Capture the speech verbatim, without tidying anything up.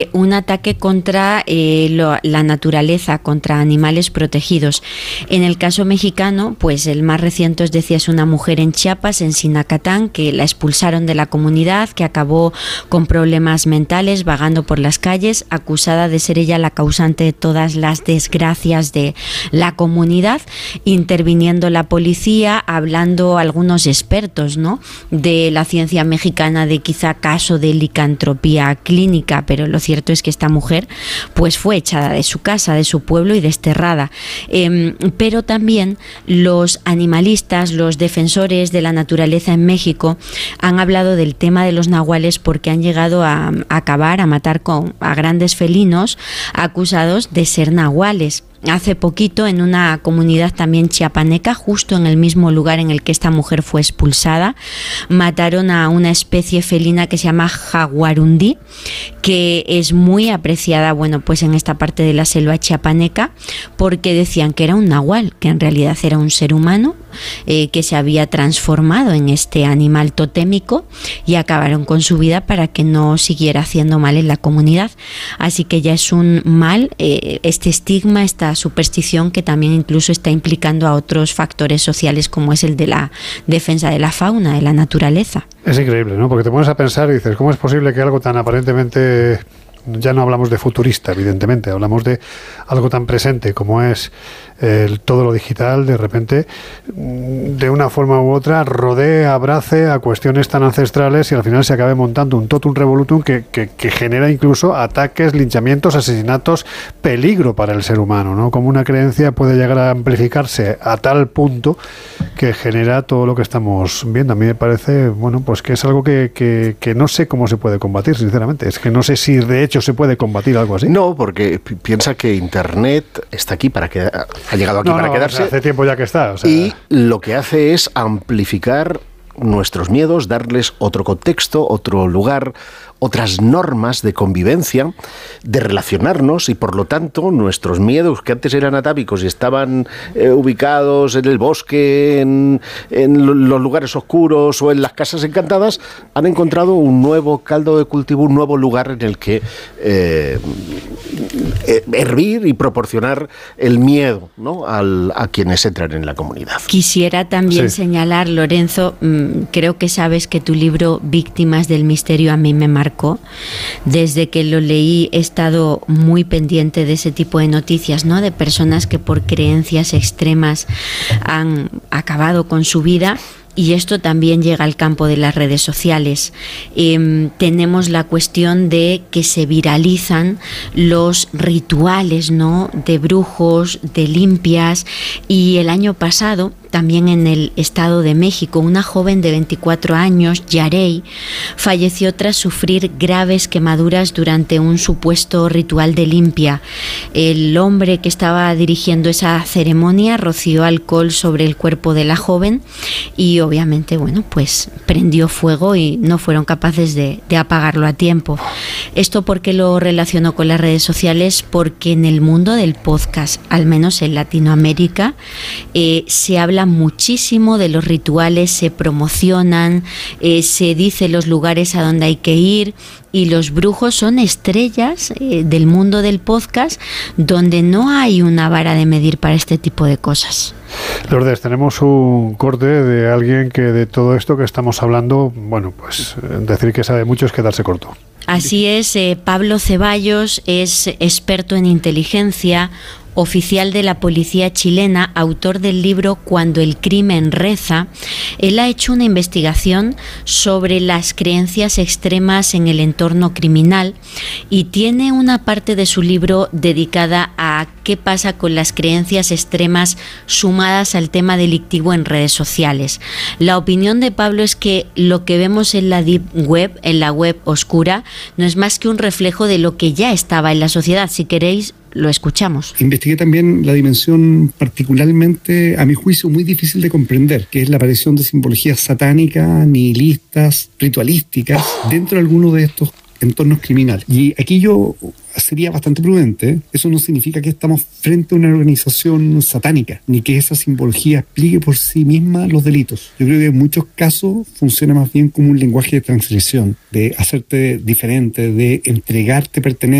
un ataque contra eh, lo, la naturaleza, contra animales protegidos. En el caso mexicano, pues el más reciente, os decía, es una mujer en Chiapas, en Sinacatán, que la expulsaron de la comunidad, que acabó con problemas mentales, vagando por las calles, acusada de ser ella la causante de todas las desgracias de la comunidad, interviniendo la policía, hablando algunos expertos, ¿no?, de la ciencia mexicana, de quizá caso de licantropía clínica, pero lo cierto es que esta mujer pues fue echada de su casa, de su pueblo y desterrada. Eh, pero también los animalistas, los defensores de la naturaleza en México han hablado del tema de los nahuales porque han llegado a, a acabar, a matar con, a grandes felinos acusados de ser nahuales. Hace poquito, en una comunidad también chiapaneca, justo en el mismo lugar en el que esta mujer fue expulsada, mataron a una especie felina que se llama jaguarundí, que es muy apreciada, bueno, pues en esta parte de la selva chiapaneca, porque decían que era un nahual, que en realidad era un ser humano eh, que se había transformado en este animal totémico, y acabaron con su vida para que no siguiera haciendo mal en la comunidad. Así que ya es un mal, eh, este estigma, esta superstición que también incluso está implicando a otros factores sociales, como es el de la defensa de la fauna, de la naturaleza. Es increíble, ¿no? Porque te pones a pensar y dices, ¿cómo es posible que algo tan aparentemente... Ya no hablamos de futurista, evidentemente, hablamos de algo tan presente como es el, todo lo digital, de repente, de una forma u otra, rodee, abrace a cuestiones tan ancestrales y al final se acabe montando un totum revolutum que, que, que genera incluso ataques, linchamientos, asesinatos, peligro para el ser humano, ¿no? Como una creencia puede llegar a amplificarse a tal punto que genera todo lo que estamos viendo. A mí me parece, bueno, pues que es algo que, que, que no sé cómo se puede combatir, sinceramente. Es que no sé si de hecho se puede combatir algo así. No, porque p- piensa que Internet está aquí para que ha llegado aquí no, para no, quedarse. O sea, hace tiempo ya que está. O sea... Y lo que hace es amplificar nuestros miedos, darles otro contexto, otro lugar, otras normas de convivencia, de relacionarnos, y por lo tanto nuestros miedos, que antes eran atávicos y estaban eh, ubicados en el bosque, en, en los lugares oscuros o en las casas encantadas, han encontrado un nuevo caldo de cultivo, un nuevo lugar en el que eh, hervir y proporcionar el miedo, ¿no?, Al, a quienes entran en la comunidad. Quisiera también sí. señalar, Lorenzo, mmm, creo que sabes que tu libro Víctimas del Misterio a mí me marcó. Desde que lo leí he estado muy pendiente de ese tipo de noticias, ¿no?, de personas que por creencias extremas han acabado con su vida. Y esto también llega al campo de las redes sociales. Eh, tenemos la cuestión de que se viralizan los rituales, ¿no?, de brujos, de limpias. Y el año pasado, también en el Estado de México, una joven de veinticuatro años, Yarey, falleció tras sufrir graves quemaduras durante un supuesto ritual de limpia. El hombre que estaba dirigiendo esa ceremonia roció alcohol sobre el cuerpo de la joven y obviamente, bueno, pues prendió fuego y no fueron capaces de, de apagarlo a tiempo. ¿Esto por qué lo relaciono con las redes sociales? Porque en el mundo del podcast, al menos en Latinoamérica, eh, se habla muchísimo de los rituales, se promocionan, eh, se dice los lugares a donde hay que ir, y los brujos son estrellas eh, del mundo del podcast, donde no hay una vara de medir para este tipo de cosas. Lourdes, tenemos un corte de alguien que de todo esto que estamos hablando, bueno, pues decir que sabe mucho es quedarse corto. Así es, eh, Pablo Ceballos es experto en inteligencia, oficial de la policía chilena, autor del libro Cuando el crimen reza. Él ha hecho una investigación sobre las creencias extremas en el entorno criminal y tiene una parte de su libro dedicada a qué pasa con las creencias extremas sumadas al tema delictivo en redes sociales. La opinión de Pablo es que lo que vemos en la deep web, en la web oscura, no es más que un reflejo de lo que ya estaba en la sociedad. Si queréis, lo escuchamos. Investigué también la dimensión particularmente, a mi juicio, muy difícil de comprender, que es la aparición de simbologías satánicas, nihilistas, ritualísticas, dentro de alguno de estos entornos criminales. Y aquí yo sería bastante prudente. Eso no significa que estamos frente a una organización satánica, ni que esa simbología explique por sí misma los delitos. Yo creo que en muchos casos funciona más bien como un lenguaje de transgresión, de hacerte diferente, de entregarte pertenencia